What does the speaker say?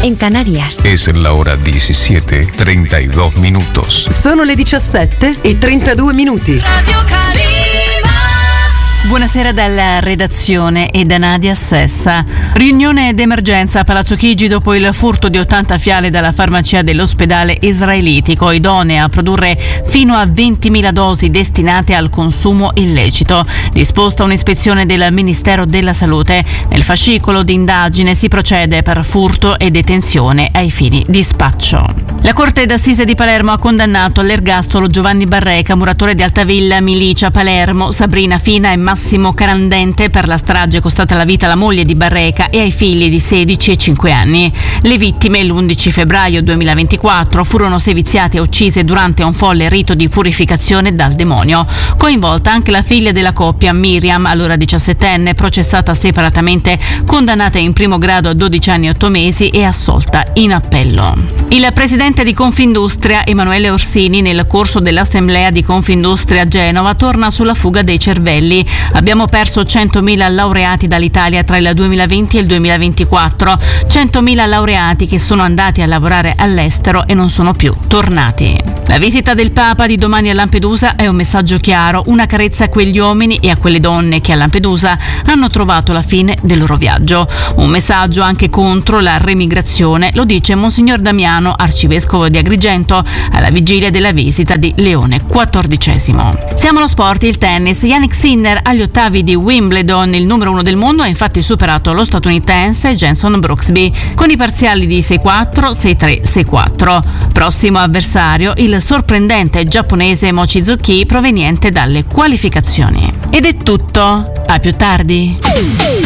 en Canarias. Es la hora 17:32 minutos. Sono le 17:32 minuti. Radio Calima. Buonasera dalla redazione e da Nadia Sessa. Riunione d'emergenza a Palazzo Chigi dopo il furto di 80 fiale dalla farmacia dell'ospedale israelitico, idonea a produrre fino a 20.000 dosi destinate al consumo illecito. Disposta un'ispezione del Ministero della Salute. Nel fascicolo di indagine si procede per furto e detenzione ai fini di spaccio. La Corte d'Assise di Palermo ha condannato all'ergastolo Giovanni Barreca, muratore di Altavilla, Milicia, Palermo, Sabrina Fina e Massimo Carandente per la strage costata la vita alla moglie di Barreca e ai figli di 16 e 5 anni. Le vittime, l'11 febbraio 2024, furono seviziate e uccise durante un folle rito di purificazione dal demonio. Coinvolta anche la figlia della coppia, Miriam, allora 17enne, processata separatamente, condannata in primo grado a 12 anni e 8 mesi e assolta in appello. Il presidente di Confindustria, Emanuele Orsini, nel corso dell'assemblea di Confindustria a Genova, torna sulla fuga dei cervelli. Abbiamo perso 100.000 laureati dall'Italia tra il 2020 e il 2024. 100.000 laureati che sono andati a lavorare all'estero e non sono più tornati. La visita del Papa di domani a Lampedusa è un messaggio chiaro, una carezza a quegli uomini e a quelle donne che a Lampedusa hanno trovato la fine del loro viaggio. Un messaggio anche contro la remigrazione, lo dice Monsignor Damiano, arcivescovo di Agrigento, alla vigilia della visita di Leone XIV. Siamo allo sport, il tennis. Jannik Sinner agli ottavi di Wimbledon, il numero 1 del mondo, ha infatti superato lo statunitense Jenson Brooksby con i parziali di 6-4, 6-3, 6-4. Prossimo avversario il sorprendente giapponese Mochizuki, proveniente dalle qualificazioni. Ed è tutto, a più tardi.